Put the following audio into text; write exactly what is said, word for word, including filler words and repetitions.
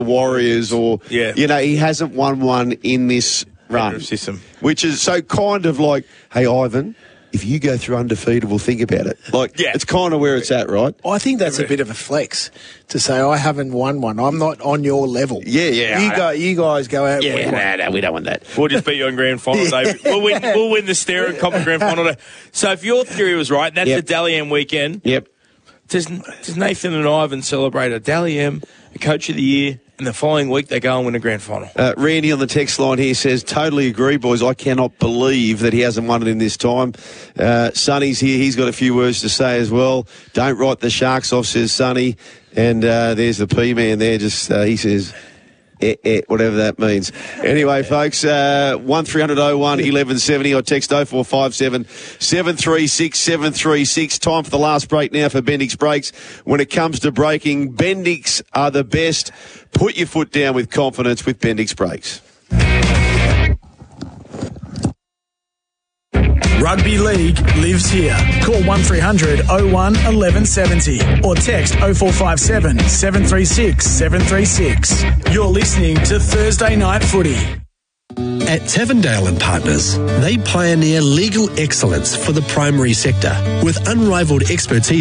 Warriors or, yeah. you know, he hasn't won one in this run. System. Which is so kind of like, hey, Ivan, if you go through undefeated, we'll think about it. Like, yeah. It's kind of where it's at, right? I think that's a bit of a flex to say I haven't won one. I'm not on your level. Yeah, yeah. You go, you guys go out. Yeah, with no, one. no, we don't want that. We'll just beat you on grand final day. We'll win. We'll win the Stare and Copper grand final day. So if your theory was right, that's Yep. the Dally M weekend. Yep. Does, does Nathan and Ivan celebrate a Dally M, a Coach of the Year, and the following week they go and win a grand final? Uh, Randy on the text line here says, totally agree, boys. I cannot believe that he hasn't won it in this time. Uh, Sonny's here. He's got a few words to say as well. Don't write the Sharks off, says Sonny. And uh, there's the P-man there. Just uh, he says, eh, eh, whatever that means. Anyway, folks, uh, one three hundred oh one eleven seventy or text oh four five seven seven three six seven three six. Time for the last break now for Bendix Brakes. When it comes to braking, Bendix are the best. Put your foot down with confidence with Bendix Brakes. Rugby League lives here. Call one three hundred oh one eleven seventy or text oh four five seven seven three six seven three six. You're listening to Thursday Night Footy. At Tavendale and Partners, they pioneer legal excellence for the primary sector with unrivaled expertise